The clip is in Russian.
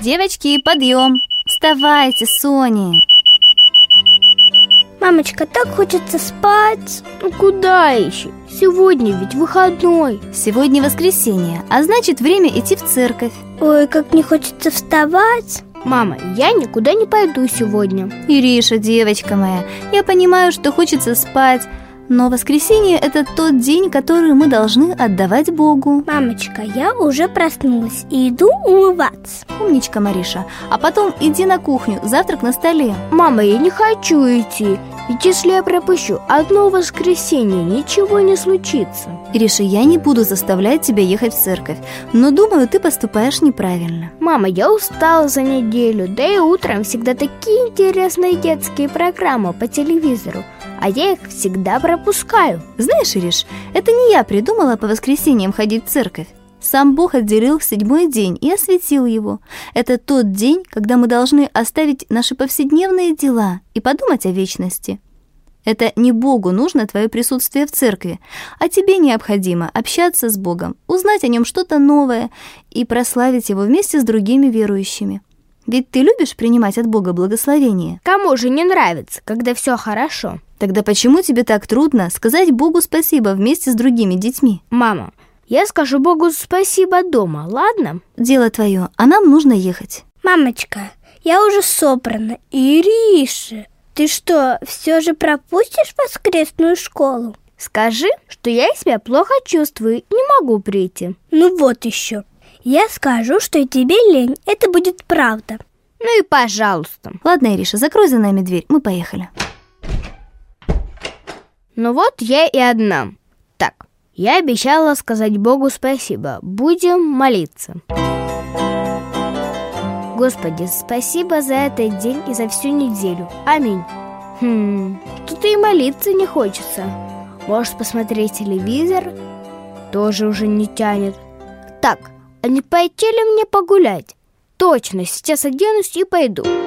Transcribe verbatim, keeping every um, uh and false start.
Девочки, подъем! Вставайте, Соня! Мамочка, так хочется спать. Ну куда еще? Сегодня ведь выходной. Сегодня воскресенье, а значит время идти в церковь. Ой, как не хочется вставать. Мама, я никуда не пойду сегодня. Ириша, девочка моя, я понимаю, что хочется спать, но воскресенье – это тот день, который мы должны отдавать Богу. Мамочка, я уже проснулась и иду умываться. Умничка, Мариша. А потом иди на кухню, завтрак на столе. Мама, я не хочу идти. Ведь если я пропущу одно воскресенье, ничего не случится. Ириша, я не буду заставлять тебя ехать в церковь, но думаю, ты поступаешь неправильно. Мама, я устала за неделю, да и утром всегда такие интересные детские программы по телевизору, а я их всегда пропускаю. Знаешь, Ириш, это не я придумала по воскресеньям ходить в церковь. Сам Бог отделил седьмой день и осветил его. Это тот день, когда мы должны оставить наши повседневные дела и подумать о вечности. Это не Богу нужно твое присутствие в церкви, а тебе необходимо общаться с Богом, узнать о нем что-то новое и прославить его вместе с другими верующими. Ведь ты любишь принимать от Бога благословение. Кому же не нравится, когда все хорошо? Тогда почему тебе так трудно сказать Богу спасибо вместе с другими детьми? Мама, я скажу Богу спасибо дома, ладно? Дело твое, а нам нужно ехать. Мамочка, я уже собрана. Ириша, ты что, все же пропустишь воскресную школу? Скажи, что я себя плохо чувствую и не могу прийти. Ну вот еще. Я скажу, что и тебе лень, это будет правда. Ну и пожалуйста. Ладно, Ириша, закрой за нами дверь, мы поехали. Ну вот я и одна. Так, я обещала сказать Богу спасибо. Будем молиться. Господи, спасибо за этот день и за всю неделю. Аминь. Хм, что-то и молиться не хочется. Может, посмотреть телевизор? Тоже уже не тянет. Так, а не пойти ли мне погулять? Точно, сейчас оденусь и пойду.